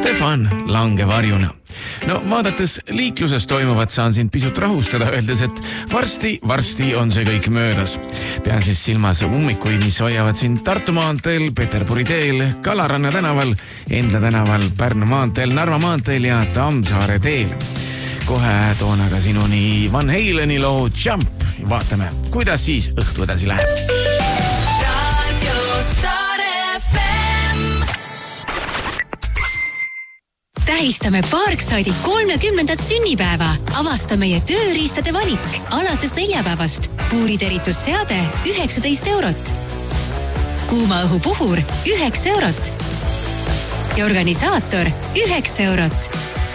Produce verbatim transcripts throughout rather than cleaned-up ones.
Stefan Langevarjuna. No vaadates liikluses toimuvat saan sind pisut rahustada, öeldes, et varsti, varsti on see kõik möödas. Pean siis silmas ummikuid, mis hoiavad siin Tartu maanteel, Peterburi teel, Kalaranna tänaval, Endla tänaval, Pärnu maanteel, Narva maanteel ja Tammsaare teel. Kohe toon aga sinuni Van Haleni loo Jump. Vaatame, kuidas siis õhtu edasi läheb. Tähistame Parkside'i kolmekümnendat sünnipäeva. Avasta meie tööriistade valik. Alates neljapäevast. Puuriteritusseade üheksateist eurot. Kuuma õhu puhur üheksa eurot. Ja organisaator üheksa eurot.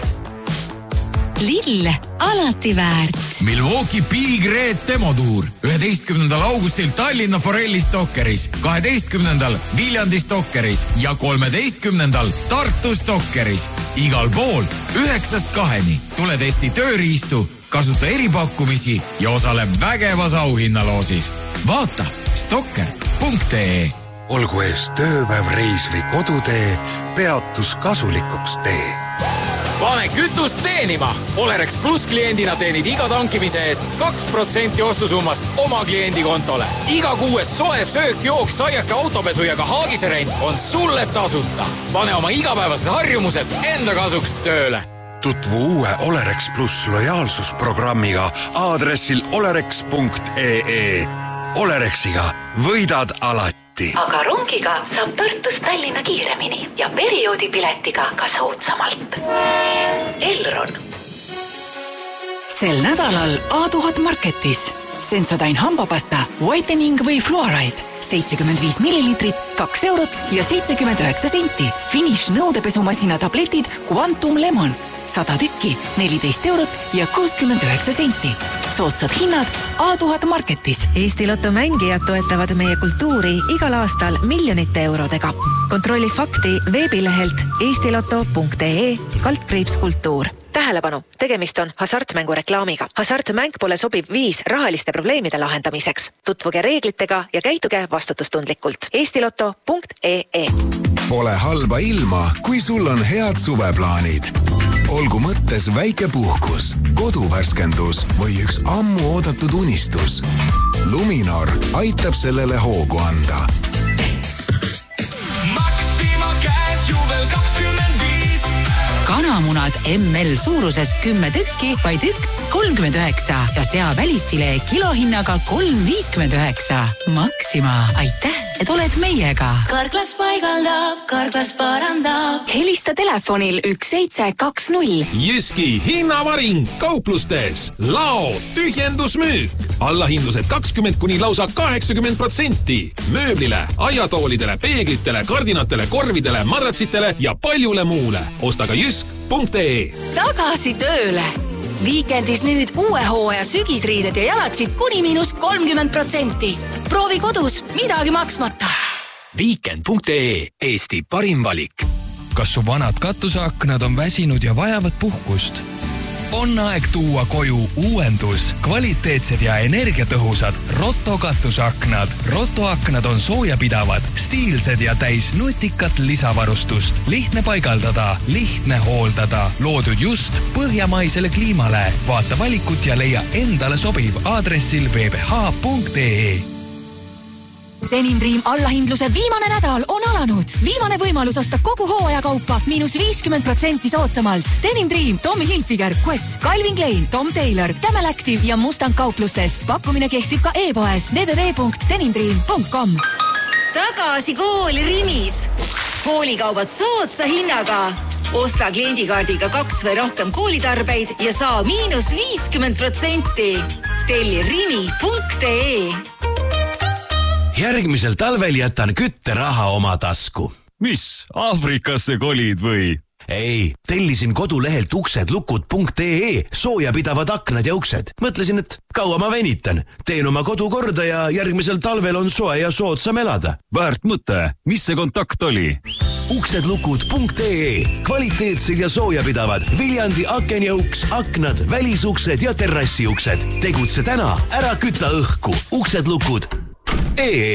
Lill, alati väärt. Milwaukee Big Red demotuur üheteistkümnendal augustil Tallinna Forelli Stokkeris, kaheteistkümnendal Viljandi Stokkeris ja kolmeteistkümnendal Tartu Stokkeris. Igal pool üheksast kaheni. Tule testi tööriistu, kasuta eripakkumisi ja osale vägevas auhinnaloosis. Vaata stokker punkt ee. Olgu ees tööpäev, reis või kodutee, peatus kasulikuks tee. Pane kütust teenima! Olerex Plus kliendina teenid iga tankimise eest kaks protsenti ostusummast oma kliendi kontole. Iga kuues soe söök, jook, saiake, autopesu ja ka haagiserent on sulle tasuta. Pane oma igapäevased harjumused enda kasuks tööle. Tutvu uue Olerex Plus lojaalsusprogrammiga aadressil olerex punkt ee. Olerexiga võidad alati. Aga rongiga saab Tartust Tallinna kiiremini ja perioodipiletiga ka soodsamalt. Elron. Sel nädalal A tuhat Marketis. Sensodyne hambapasta, whitening või fluoride. seitsekümmend viis milliliitrit, kaks eurot ja seitsekümmend üheksa senti. Finish nõudepesumasina tabletid Quantum Lemon. sada tükki, neliteist eurot ja kuuskümmend üheksa senti. Soodsad hinnad A tuhat Marketis. Eesti Lotto mängijad toetavad meie kultuuri igal aastal miljonite eurodega. Kontrolli fakti veebilehelt eestiloto punkt ee kaldkriips kultuur. Tähelepanu, tegemist on hasartmängu reklaamiga. Hasartmäng pole sobiv viis rahaliste probleemide lahendamiseks. Tutvuge reeglitega ja käituge vastutustundlikult. eestiloto punkt ee. Pole halba ilma, kui sul on head suveplaanid. Olgu mõttes väike puhkus, koduvärskendus või üks ammu oodatud unistus. Luminor aitab sellele hoogu anda. Maxima käes juvel kakskümmend viis. Kanamunad M L suuruses kümme tükki, vaid üks kolmkümmend üheksa ja sea välisfilee kilohinnaga kolm viiskümmend üheksa. Maxima, aitäh, et oled meiega. Karklas paigaldab, Karklas parandab. Helista telefonil üks seitse kaks null. Jyski hinnavaring kauplustes. Lao tühjendusmüük. Allahindlused kakskümmend kuni lausa kaheksakümmend protsenti. Mööblile, aiatoolidele, peeglitele, kardinatele, korvidele, madratsitele ja paljule muule. Osta ka jysk punkt ee. Tagasi tööle. Viikendis nüüd uue hooaja sügisriided ja jalatsid kuni miinus kolmkümmend protsenti. Proovi kodus, midagi maksmata. Viikend punkt ee. Eesti parim valik. Kas su vanad katuseaknad on väsinud ja vajavad puhkust? On aeg tuua koju uuendus, kvaliteetsed ja energiatõhusad Rotto katuseaknad. Rotto aknad on soojapidavad, stiilsed ja täis nutikat lisavarustust. Lihtne paigaldada, lihtne hooldada. Loodud just põhjamaisele kliimale. Vaata valikut ja leia endale sobiv aadressil w w w punkt ee. Denim Dream allahindluse viimane nädal on alanud. Viimane võimalus osta kogu hooaja kaupa miinus viiskümmend protsenti soodsamalt. Denim Dream, Tommy Hilfiger, Quest, Calvin Klein, Tom Taylor, Camel Active ja Mustang kauplustest. Pakkumine kehtib ka e-poes w w w punkt denim dream punkt com. Tagasi kooli Rimis. Koolikaubad soodsa hinnaga. Osta kliendikaardiga kaks või rohkem koolitarbeid ja saa miinus viiskümmend protsenti. Telli rimi punkt ee. Järgmisel talvel jätan kütteraha oma tasku. Mis, Aafrikasse kolid või? Ei, tellisin kodulehelt uksedlukud punkt ee soojapidavad aknad ja uksed. Mõtlesin, et kaua ma venitan. Teen oma kodu korda ja järgmisel talvel on soe ja soodsam elada. Väärt mõte. Mis see kontakt oli? uksedlukud punkt ee. Kvaliteetsed ja soojapidavad. Viljandi aken ja uks, aknad, välisuksed ja terrassiuksed. Tegutse täna, ära küta õhku. uksedlukud punkt ee.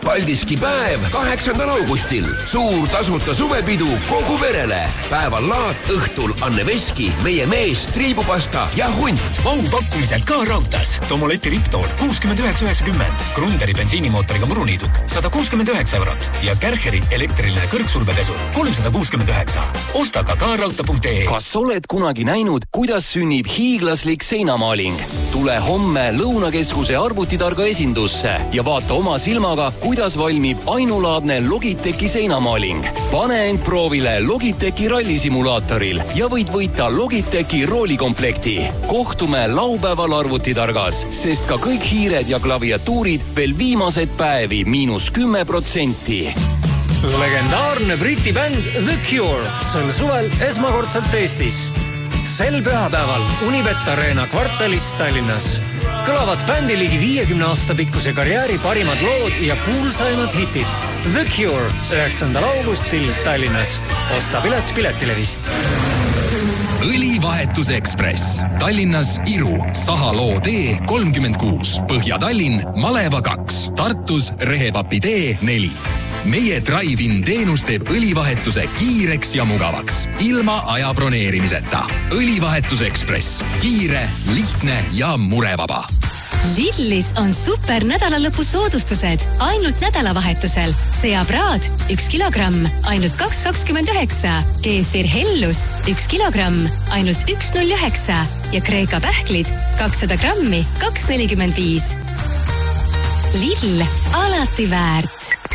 Paldiski päev kaheksandal augustil. Suur tasuta suvepidu kogu perele. Päeval laat, õhtul Anne Veski, meie mees, triibupasta ja hunt. Mahupakkumiselt ka raudtas. Tomoleti Riptool kuuskümmend üheksa üheksakümmend. Grunderi bensiinimootoriga muruniiduk sada kuuskümmend üheksa eurot ja Kärcheri elektriline kõrgsurvepesu kolmsada kuuskümmend üheksa. Osta ka kaarauta punkt ee. Kas oled kunagi näinud, kuidas sünnib hiiglaslik seinamaaling? Tule homme Lõunakeskuse arvutitarga esindusse ja vaata oma silmaga, kuidas valmib ainulaadne Logitechi seinamaaling. Pane end proovile Logitechi rallisimulaatoril ja võid võita Logitechi roolikomplekti. Kohtume laupäeval arvutitargas, sest ka kõik hiired ja klaviatuurid veel viimased päevi miinus kümme protsenti. Legendaarne Briti bänd The Cure sel suvel esmakordselt Eestis. Sel pühapäeval Unibet Arena kvartalis Tallinnas kõlavad bändi ligi viiekümne aasta pikkuse karjääri parimad lood ja kuulsaimad hitid. The Cure üheksandal augustil Tallinnas. Osta pilet Piletilevist. Õlivahetus Ekspress. Tallinnas Iru, Sahaloo tee kolmkümmend kuus, Põhja-Tallinn, Maleva kaks, Tartus Rehepapi tee neli. Meie Drive-in teenus teeb õlivahetuse kiireks ja mugavaks, ilma aja broneerimiseta. Õlivahetus Ekspress. Kiire, lihtne ja murevaba. Lidlis on super nädalalõpu soodustused ainult nädalavahetusel. Seapraad üks kilogramm ainult kaks kakskümmend üheksa, keefir Hellus üks kilogramm ainult üks null üheksa ja Kreeka pähklid kakssada grammi kaks nelikümmend viis. Lidl alati väärt.